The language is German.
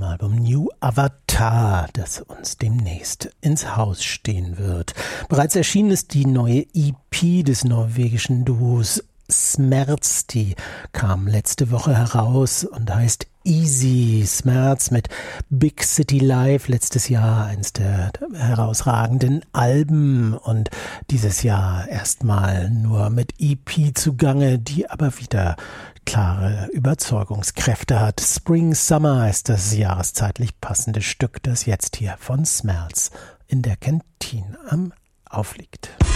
Album New Avatar, das uns demnächst ins Haus stehen wird. Bereits erschienen ist die neue EP des norwegischen Duos Smerz, die kam letzte Woche heraus und heißt Easy. Smerz mit Big City Live, letztes Jahr eins der herausragenden Alben und dieses Jahr erstmal nur mit EP zugange, die aber wieder klare Überzeugungskräfte hat. Spring Summer ist das jahreszeitlich passende Stück, das jetzt hier von Smerz in der Kantine aufliegt.